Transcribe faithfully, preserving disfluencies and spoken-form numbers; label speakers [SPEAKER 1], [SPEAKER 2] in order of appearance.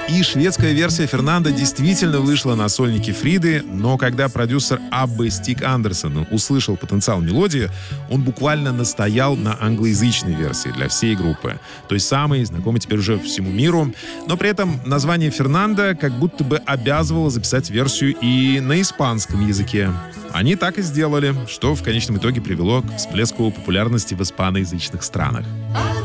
[SPEAKER 1] И шведская версия Фернандо действительно вышла на сольнике Фриды, но когда продюсер Аббы Стик Андерсон услышал потенциал мелодии, он буквально настоял на англоязычной версии для всей группы. Той самой, знакомой теперь уже всему миру. Но при этом название Фернандо как будто бы обязывало записать версию и на испанском языке. Они так и сделали, что в конечном итоге привело к всплеску популярности в испаноязычных странах.